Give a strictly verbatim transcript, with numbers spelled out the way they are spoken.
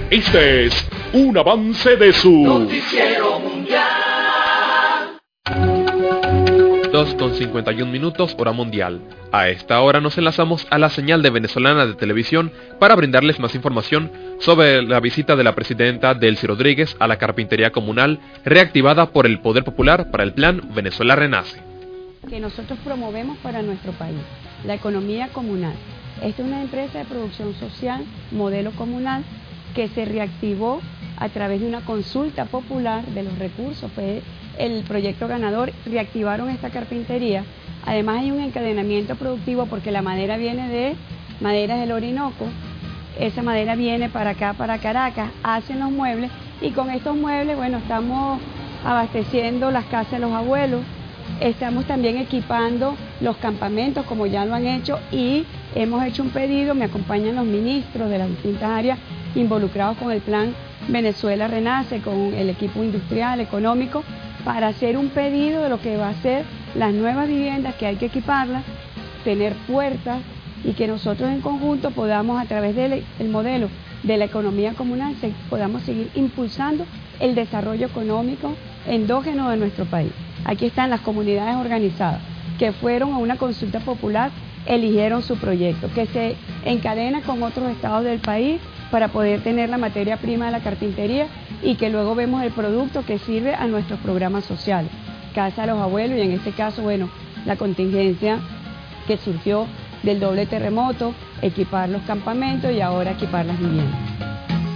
Este es un avance de su Noticiero Mundial. dos con cincuenta y un minutos, hora mundial. A esta hora nos enlazamos a la señal de Venezolana de Televisión para brindarles más información sobre la visita de la presidenta Delcy Rodríguez a la carpintería comunal reactivada por el Poder Popular para el Plan Venezuela Renace. Que nosotros promovemos para nuestro país, la economía comunal. Esta es una empresa de producción social, modelo comunal, que se reactivó a través de una consulta popular de los recursos, fue el proyecto ganador, reactivaron esta carpintería. Además hay un encadenamiento productivo porque la madera viene de Maderas del Orinoco, esa madera viene para acá, para Caracas, hacen los muebles y con estos muebles, bueno, estamos abasteciendo las casas de los abuelos, estamos también equipando los campamentos como ya lo han hecho y hemos hecho un pedido, me acompañan los ministros de las distintas áreas involucrados con el Plan Venezuela Renace, con el equipo industrial, económico, para hacer un pedido de lo que va a ser las nuevas viviendas que hay que equiparlas, tener puertas y que nosotros en conjunto podamos a través del el modelo de la economía comunal se, podamos seguir impulsando el desarrollo económico endógeno de nuestro país. Aquí están las comunidades organizadas que fueron a una consulta popular, eligieron su proyecto, que se encadena con otros estados del país para poder tener la materia prima de la carpintería y que luego vemos el producto que sirve a nuestros programas sociales, Casa de los Abuelos y en este caso, bueno, la contingencia que surgió del doble terremoto, equipar los campamentos y ahora equipar las viviendas.